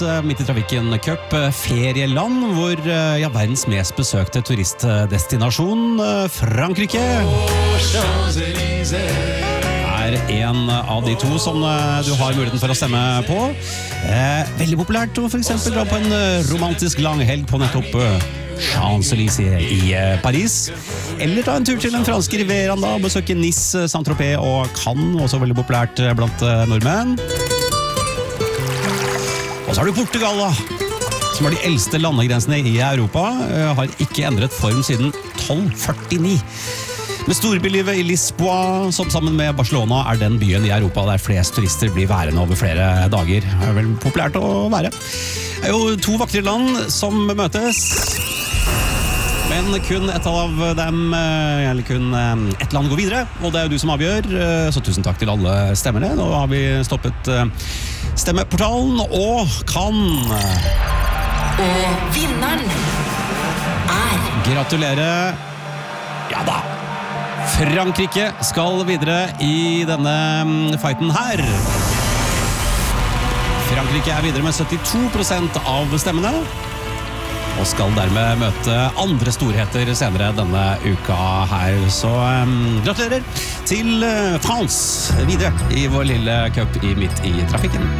midt i trafikken Cup, ferieland, hvor verdens mest besøkte turistdestinasjon, Frankrike, er en av de to som du har muligheten for å stemme på. Veldig populært å for eksempel dra på en romantisk lang helg på nettopp Champs-Élysées i Paris, eller ta en tur til den franske Rivieraen da, besøke Nice, Saint-Tropez og Cannes, også veldig populært blant nordmenn. Og så har du Portugal da, som er de eldste landegrensene i Europa, har ikke endret form siden 1249. Med storbylivet i Lisboa, som sammen med Barcelona er den byen i Europa der flest turister blir værende over flere dager. Det er vel populært å være. Det er jo to vakre land som møtes, men kun et av dem, eller kun ett land går videre, og det er jo du som avgjør, så tusen takk til alle stemmerne. Nå har vi stoppet stemmeportalen, og kan... Og vinneren er... Gratulerer! Ja da! Frankrike skal videre i denne fighten her. Frankrike er videre med 72% av stemmene, og skal dermed møte andre storheter senere denne uka her. Så gratulerer til France videre i vår lille cup i midt i trafikken.